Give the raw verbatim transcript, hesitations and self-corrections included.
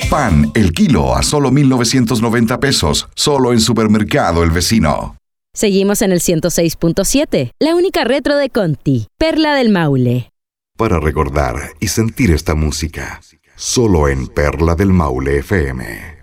Pan, el kilo a solo mil novecientos noventa pesos, solo en Supermercado El Vecino. Seguimos en el ciento seis punto siete, la única retro de Conti, Perla del Maule. Para recordar y sentir esta música, solo en Perla del Maule F M.